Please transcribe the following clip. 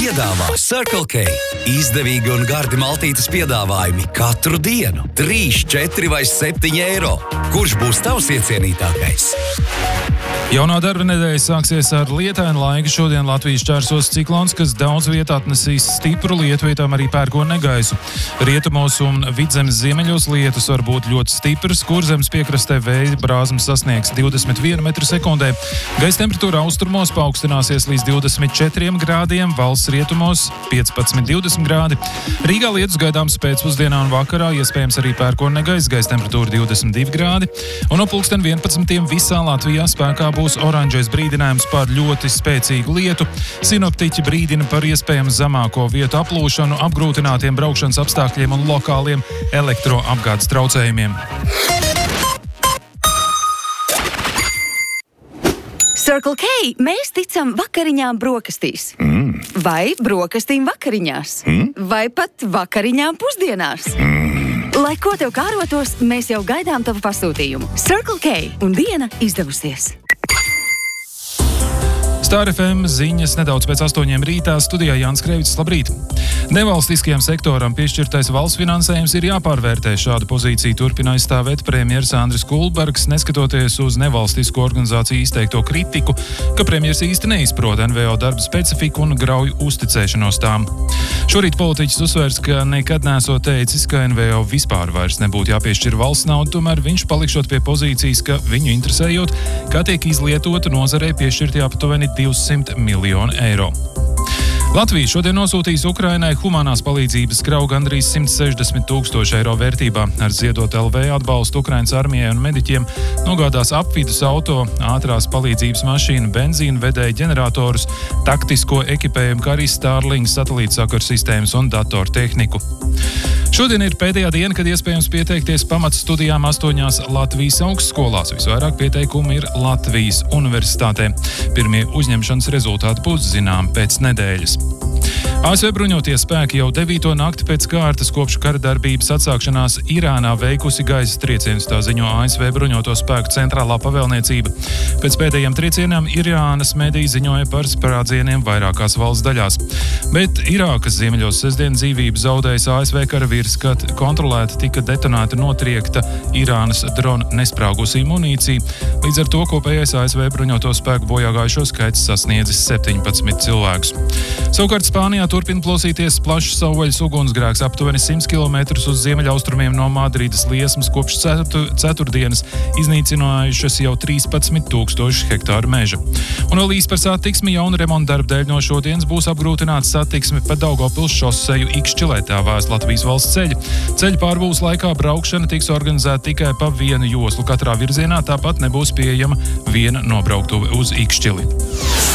piedāvā Circle K. Izdevīgi un gardi maltītes piedāvājumi katru dienu. 3, 4 vai 7 eiro. Kurš būs tavs iecienītākais? Jaunā darba nedēļa sāksies ar lietainu laiku. Šodien Latvijas čērsos ciklons, kas daudz vietā atnesīs stipru lietu, vietām arī pērkonu negaisu. Rietumos un vidzemes ziemeļos lietus var būt ļoti stiprs, Kurzemes piekrastē vēja brāzmas sasniegs 21 metru sekundē. Gaisa temperatūra austrumos paaugstināsies līdz 24 grādiem, valsts rietumos 15-20 grādi. Rīgā lietus gaidāms pēcpusdienā un vakarā, iespējams arī pērkonu negaiss, gaisa temperatūra 22 grādi. Un no pulksten 11 visā Latvijā spēkā būs oranžais brīdinājums par ļoti spēcīgu lietu. Sinoptiķi brīdina par iespējams zemāko vietu aplūšanu, apgrūtinātiem braukšanas apstākļiem un lokāliem elektroapgādes traucējumiem. Circle K, mēs ticam vakariņām brokastīs. Vai brokastīm vakariņās. Vai pat vakariņām pusdienās. Lai ko tev kārotos, mēs jau gaidām tavu pasūtījumu. Circle K un diena izdevusies. Star FM ziņas nedaudz pēc 8 rītā, studijā Jānis Kreivits, labrīt. Nevalstiskajam sektoram piešķirtais valsts finansējums ir jāpārvērtē. Šādu pozīciju turpina aizstāvēt premjers Andris Kulbergs, neskatoties uz nevalstisko organizāciju izteikto kritiku, ka premjers īsti neizprot NVO darba specifiku un grauj uzticēšanos tām. Šorīt politiķis uzsvērs, ka nekad neesot teicis, ka NVO vispār vairs nebūtu jāpiešķir valsts naudu, tomēr viņš palikšot pie pozīcijas, ka viņu interesējot, kā tiek izlietota nozarei piešķirtie aptuveni 200 miljonu eiro. Latvija šodien nosūtīs Ukrainai humanās palīdzības kravu gandrīz 160 000 eiro vērtībā. Ar Ziedot LV atbalstu Ukrainas armijai un mediķiem nogādās apvidus auto, ātrās palīdzības mašīnu, benzīnu vedēju ģeneratorus, taktisko ekipējumu, kā arī Starlink satelītsakaru sistēmas un datortehniku. Šodien ir pēdējā diena, kad iespējams pieteikties pamatstudijām 8 Latvijas augstskolās. Visvairāk pieteikumu ir Latvijas universitātē. Pirmie uzņemšanas rezultāti būs zinām pēc nedēļas. ASV bruņotie spēki jau 9. nakti pēc kārtas kopš kara darbības atsākšanās Irānā veikusi gaisa triecienus, tā ziņo ASV bruņoto spēku centrālā pavēlniecība. Pēc pēdējiem triecieniem Irānas mediji ziņoja par sprādzieniem vairākās valsts daļās. Bet Irākas ziemeļos sestdien dzīvību zaudējis ASV karavīrs, kad kontrolēta tika detonēta notriekta Irānas drona nesprāgusī munīcija. Līdz ar to kopējais ASV bruņoto spēku bojāgājušo skaits sasniedzis 17 cilvēkus. Savukārt Spānijā turpina plosīties plašs savvaļas ugunsgrēks aptuveni 100 km uz ziemeļaustrumiem no Madrides liesmas kopš ceturtdienas iznīcinājušas jau 13 000 hektāru meža. Un vēl īsi par satiksmi, jauna remonta darba dēļ no šodienas būs apgrūtināta satiksme pa Daugavpils šoseju Ikšķilē, tā vēsta Latvijas valsts ceļi. Ceļa pārbūves laikā braukšana tiks organizēta tikai pa vienu joslu katrā virzienā, tāpat nebūs pieejama viena nobrauktuve uz Ikšķili.